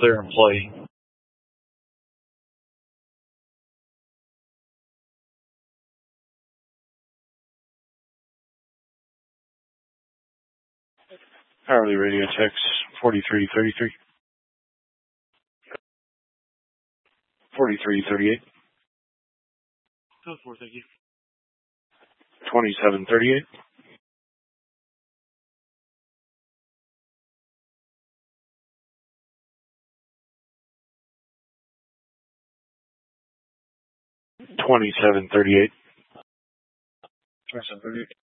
clear employee. Hourly radio text 4333. 4338. Code 4, thank you. 2738. 2738. 2738.